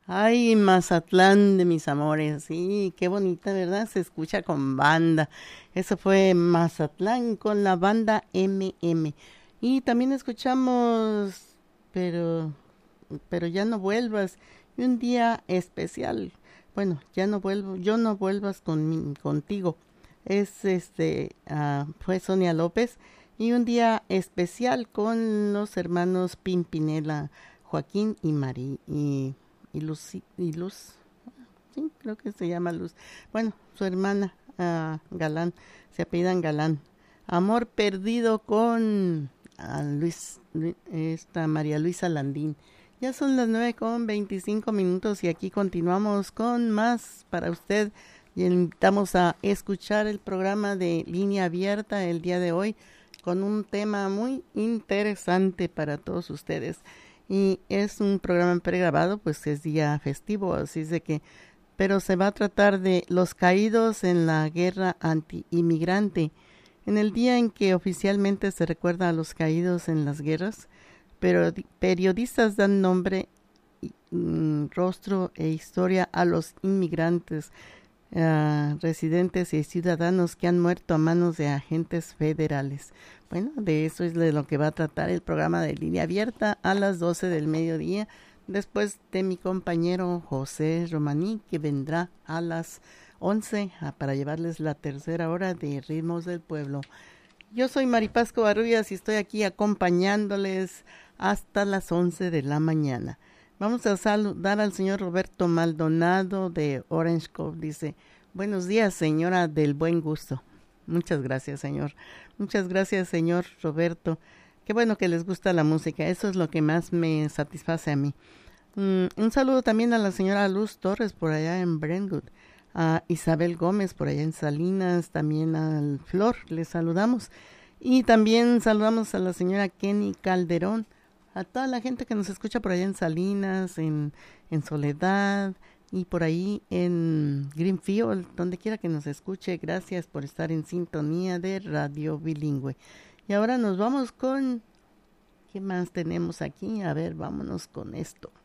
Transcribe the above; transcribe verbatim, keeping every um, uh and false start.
Ay, Mazatlán de mis amores, sí, qué bonita, ¿verdad? Se escucha con banda. Eso fue Mazatlán con la banda M M. Y también escuchamos, pero, pero ya no vuelvas. Y un día especial. Bueno, ya no vuelvo, yo no vuelvas con, contigo. Es este, ah, fue Sonia López. Y un día especial con los hermanos Pimpinela, Joaquín y Mari y y Luz, y Luz, sí, creo que se llama Luz. Bueno, su hermana uh, Galán, se apellidan Galán. Amor perdido con uh, Luis, esta María Luisa Landín. Ya son las nueve con veinticinco minutos y aquí continuamos con más para usted. Y invitamos a escuchar el programa de Línea Abierta el día de hoy con un tema muy interesante para todos ustedes. Y es un programa pregrabado, pues es día festivo, así es de que, pero se va a tratar de los caídos en la guerra anti-inmigrante. En el día en que oficialmente se recuerda a los caídos en las guerras, pero periodistas dan nombre, mm, rostro e historia a los inmigrantes, uh, residentes y ciudadanos que han muerto a manos de agentes federales. Bueno, de eso es de lo que va a tratar el programa de Línea Abierta a las doce del mediodía, después de mi compañero José Romaní, que vendrá a las once para llevarles la tercera hora de Ritmos del Pueblo. Yo soy Maripaz Covarrubias y estoy aquí acompañándoles hasta las once de la mañana. Vamos a saludar al señor Roberto Maldonado de Orange Cove. Dice, buenos días, señora del buen gusto. Muchas gracias, señor. Muchas gracias, señor Roberto. Qué bueno que les gusta la música. Eso es lo que más me satisface a mí. Mm, un saludo también a la señora Luz Torres por allá en Brentwood. A Isabel Gómez por allá en Salinas. También al Flor. Les saludamos. Y también saludamos a la señora Kenny Calderón. A toda la gente que nos escucha por allá en Salinas, en, en Soledad y por ahí en Greenfield, donde quiera que nos escuche. Gracias por estar en sintonía de Radio Bilingüe. Y ahora nos vamos con... ¿Qué más tenemos aquí? A ver, vámonos con esto.